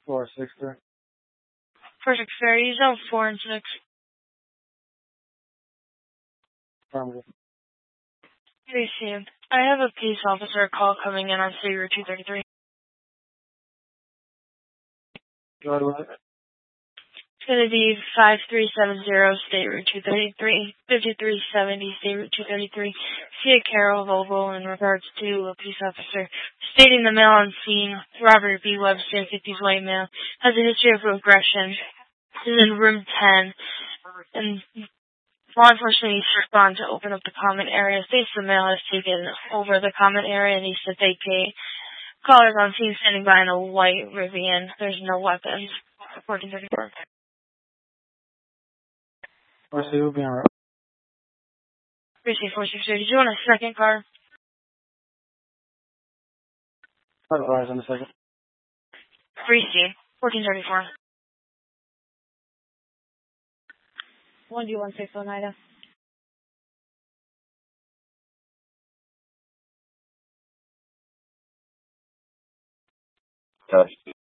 463. Perfect, fair. You zone 4 and 6. Affirmative. Received. I have a peace officer call coming in on State Route 233. Go ahead with it. It's going to be 5370 State Route 233, 5370 State Route 233. See a Carol Vogel in regards to a peace officer stating the male on scene, Robert B. Webster, 50s white male, has a history of aggression. Is in room 10, and law enforcement needs to respond to open up the common area. States the male has taken over the common area and needs to vacate. Callers on scene standing by in a white Rivian. There's no weapons. 1434. RC will be en route. Receive 4630. Did you want a second car? Advise on the second. Receive 1434. 1D16 Oneida. Touch.